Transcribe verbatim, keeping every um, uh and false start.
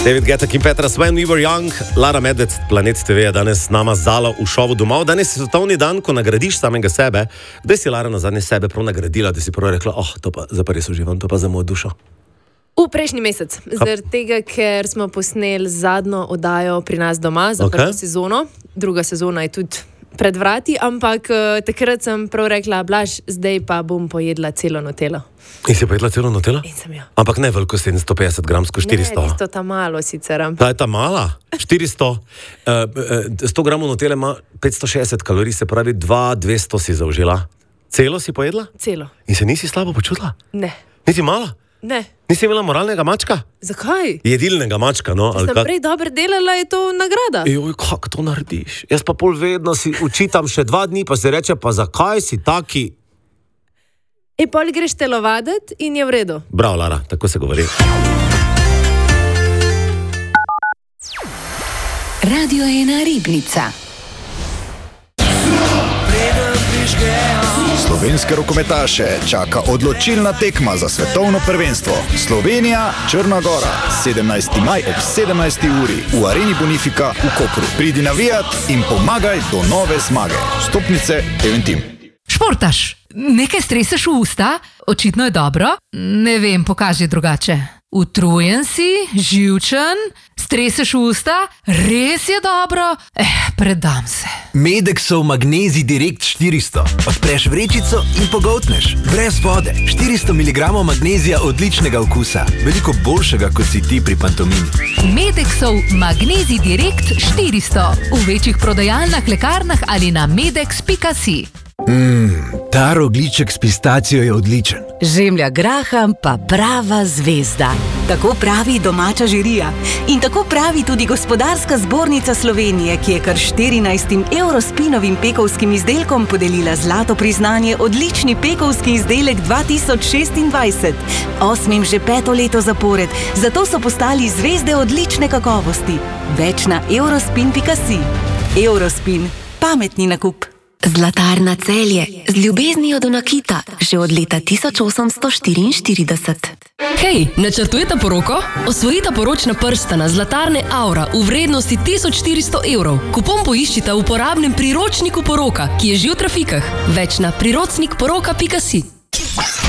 David Guetta, Kim Petras, When We Were Young, Lara Medved, Planet T V je danes z nama Zala v šovu Domov. Danes je svetovni dan, ko nagradiš samega sebe. Kdaj si Lara nazadnje sebe prav nagradila, da si prav rekla, oh, to pa za res uživam, to pa za mojo dušo? V prejšnji mesec, zaradi tega, ker smo posneli zadnjo oddajo pri nas doma za okay. prvo sezono. Druga sezona je tudi pred vrati, ampak uh, takrat sem prav rekla, Blaž, zdaj pa bom pojedla celo nutelo. In si pojedla celo nutelo? In sem jo. Ampak ne veliko sedemsto petdeset gramsko, štiristo. Ne, tisto ta malo sicer. Ta je ta mala? štiristo. Uh, uh, sto gramov nutele ima petsto šestdeset kalorij, se pravi dva dvesto si zaužila. Celo si pojedla? Celo. In se nisi slabo počutila? Ne. Nisi mala? Ne. Nisi imela moralnega mačka? Zakaj? Jedilnega mačka, no. Če sem prej dobro delala, je to nagrada. Joj, kako to narediš? Jaz pa pol vedno si učitam še dva dni, pa se reče, pa zakaj si taki? E, pol greš telovaditi in je v redu. Bravo, Lara, tako se govori. Radio ena Ribnica. Slovenske rokometaše čaka odločilna tekma za svetovno prvenstvo. Slovenija, Črna Gora, sedemnajsti maj ob sedemnajsti uri v Areni Bonifika v Kopru. Pridi navijat in pomagaj do nove zmage. Stopnice Eventim. Športaš, nekaj streseš v usta? Očitno je dobro. Ne vem, pokaži drugače. Utrujen si, živčen, streseš v usta, res je dobro, eh, predam se. Medexov Magnezij Direkt štiristo. Odpreš vrečico in pogoltneš. Brez vode. štiristo miligramov magnezija odličnega okusa. Veliko boljšega, kot si ti pri pantomimi. Medexov Magnezij Direkt štiristo. V večjih prodajalnah, lekarnah ali na medex pika si. Mmm, ta rogljiček s pistacijo je odličen. Žemlja graham pa prava zvezda. Tako pravi domača žirija. In tako pravi tudi Gospodarska zbornica Slovenije, ki je kar štirinajstim Eurospinovim pekovskim izdelkom podelila zlato priznanje odlični pekovski izdelek dva tisoč šestindvajset. Osmim že peto leto zapored, zato so postali zvezde odlične kakovosti. Več na eurospin pika si. Eurospin. Pametni nakup. Zlatarna Celje, z ljubeznijo do nakita, že od leta tisoč osemsto štiriinštirideset. Hej, načrtujete poroko? Osvojite poročna prstana Zlatarne Aura v vrednosti tisoč štiristo evrov. Kupon poiščite v uporabnem priročniku poroka, ki je že v trafikah. Več na priročnik poroka pika si.